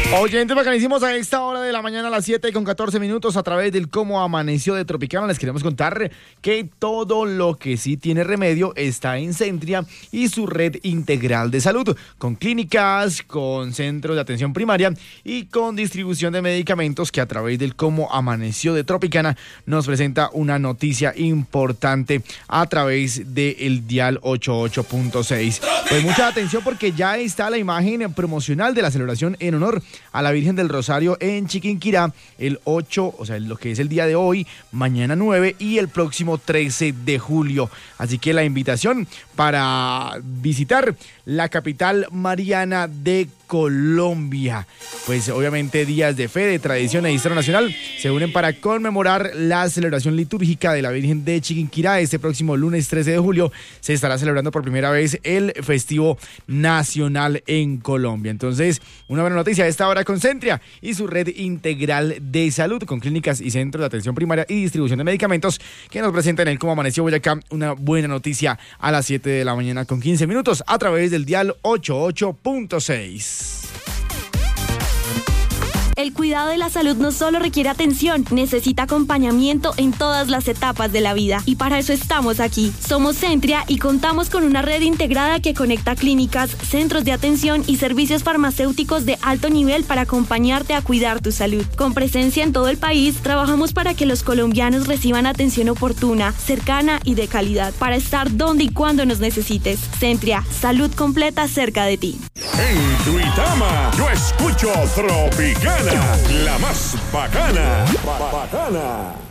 Oyentes bacanísimos, a esta hora de la mañana a las 7:14 a través del Cómo Amaneció de Tropicana les queremos contar que todo lo que sí tiene remedio está en Centria y su red integral de salud, con clínicas, con centros de atención primaria y con distribución de medicamentos, que a través del Cómo Amaneció de Tropicana nos presenta una noticia importante a través del dial 88.6. Pues mucha atención, porque ya está la imagen promocional de la celebración en honor a la Virgen del Rosario en Chiquinquirá, el 8, o sea, lo que es el día de hoy, mañana 9 y el próximo 13 de julio. Así que la invitación para visitar la capital mariana de Colombia. Pues obviamente días de fe, de tradición e historia nacional se unen para conmemorar la celebración litúrgica de la Virgen de Chiquinquirá. Este próximo lunes 13 de julio se estará celebrando por primera vez el festivo nacional en Colombia. Entonces, una buena noticia a esta hora con Centria y su red integral de salud, con clínicas y centros de atención primaria y distribución de medicamentos, que nos presenta en el Cómo Amaneció Boyacá una buena noticia a las 7:15 a través del dial 88.6. El cuidado de la salud no solo requiere atención, necesita acompañamiento en todas las etapas de la vida. Y para eso estamos aquí. Somos Centria y contamos con una red integrada que conecta clínicas, centros de atención y servicios farmacéuticos de alto nivel para acompañarte a cuidar tu salud. Con presencia en todo el país, trabajamos para que los colombianos reciban atención oportuna, cercana y de calidad, para estar donde y cuando nos necesites. Centria, salud completa cerca de ti. En Duitama, yo escucho Tropicana, la más bacana.